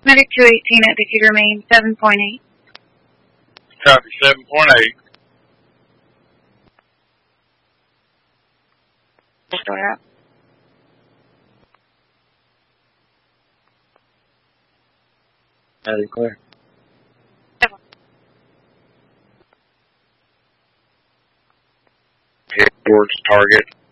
Medic 218 at Decatur, Maine, 7.8. Copy, 7.8. Store up. Clear. Head towards target.